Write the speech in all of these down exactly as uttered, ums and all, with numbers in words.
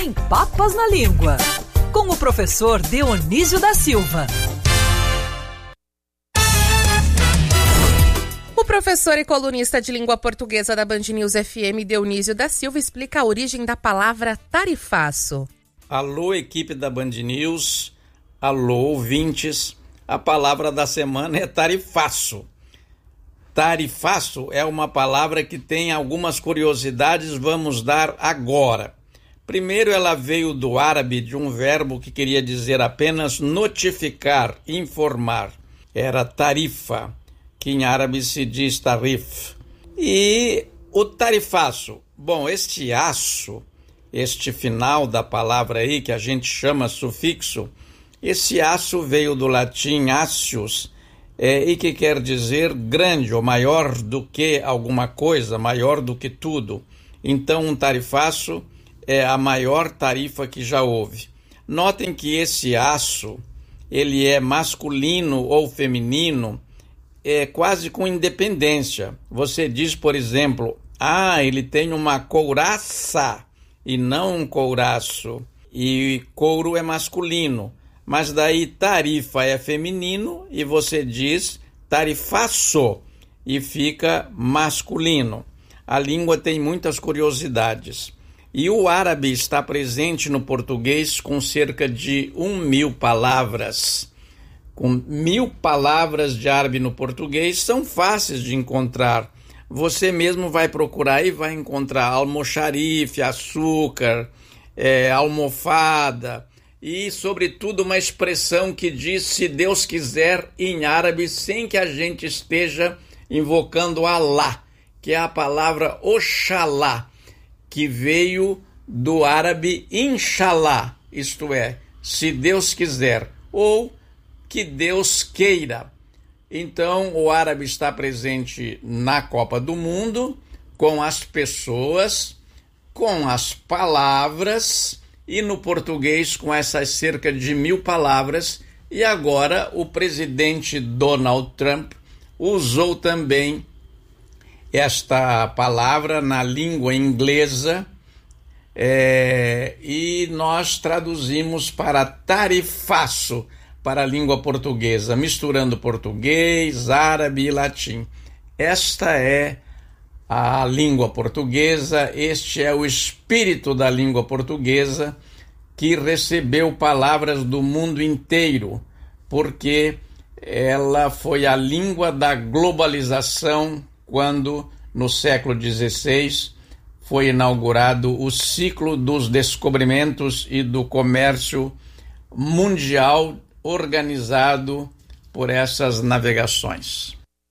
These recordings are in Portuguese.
Sem Papas na Língua, com o professor Dionísio da Silva. O professor e colunista de língua portuguesa da Band News F M, Dionísio da Silva, explica a origem da palavra tarifaço. Alô, equipe da Band News, alô, ouvintes. A palavra da semana é tarifaço. Tarifaço é uma palavra que tem algumas curiosidades, vamos dar agora. Primeiro, ela veio do árabe de um verbo que queria dizer apenas notificar, informar. Era tarifa, que em árabe se diz tarif. E o tarifaço, bom, este aço, este final da palavra aí, que a gente chama sufixo, esse aço veio do latim acius, é, e que quer dizer grande ou maior do que alguma coisa, maior do que tudo. Então, um tarifaço é a maior tarifa que já houve. Notem que esse aço, ele é masculino ou feminino, é quase com independência. Você diz, por exemplo, ah, ele tem uma couraça e não um couraço. E couro é masculino. Mas daí tarifa é feminino e você diz tarifaço e fica masculino. A língua tem muitas curiosidades. E o árabe está presente no português com cerca de um mil palavras. Com mil palavras de árabe no português são fáceis de encontrar. Você mesmo vai procurar e vai encontrar almoxarife, açúcar, é, almofada e, sobretudo, uma expressão que diz se Deus quiser em árabe sem que a gente esteja invocando Allah, que é a palavra Oxalá, que veio do árabe Inshallah, isto é, se Deus quiser, ou que Deus queira. Então, o árabe está presente na Copa do Mundo, com as pessoas, com as palavras, e no português com essas cerca de mil palavras. E agora o presidente Donald Trump usou também esta palavra na língua inglesa, é, e nós traduzimos para tarifaço para a língua portuguesa, misturando português, árabe e latim. Esta é a língua portuguesa, este é o espírito da língua portuguesa, que recebeu palavras do mundo inteiro, porque ela foi a língua da globalização quando, no século dezesseis, foi inaugurado o ciclo dos descobrimentos e do comércio mundial organizado por essas navegações.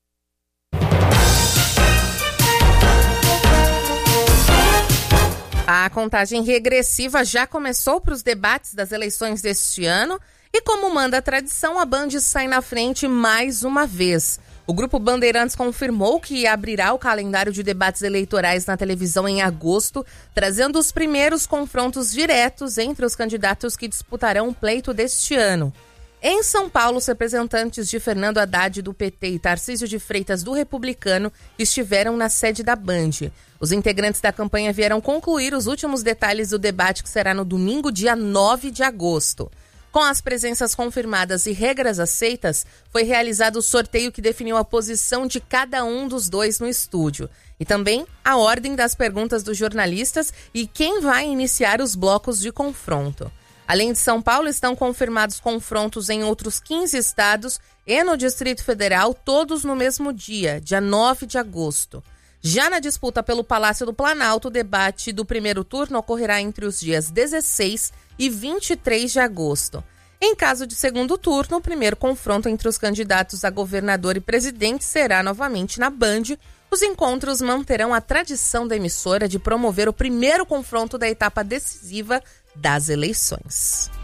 A contagem regressiva já começou para os debates das eleições deste ano e, como manda a tradição, a Band sai na frente mais uma vez. O Grupo Bandeirantes confirmou que abrirá o calendário de debates eleitorais na televisão em agosto, trazendo os primeiros confrontos diretos entre os candidatos que disputarão o pleito deste ano. Em São Paulo, os representantes de Fernando Haddad do P T e Tarcísio de Freitas do Republicano estiveram na sede da Band. Os integrantes da campanha vieram concluir os últimos detalhes do debate, que será no domingo, dia nove de agosto. Com as presenças confirmadas e regras aceitas, foi realizado o sorteio que definiu a posição de cada um dos dois no estúdio. E também a ordem das perguntas dos jornalistas e quem vai iniciar os blocos de confronto. Além de São Paulo, estão confirmados confrontos em outros quinze estados e no Distrito Federal, todos no mesmo dia, dia nove de agosto. Já na disputa pelo Palácio do Planalto, o debate do primeiro turno ocorrerá entre os dias dezesseis e vinte e três de agosto. Em caso de segundo turno, o primeiro confronto entre os candidatos a governador e presidente será novamente na Band. Os encontros manterão a tradição da emissora de promover o primeiro confronto da etapa decisiva das eleições.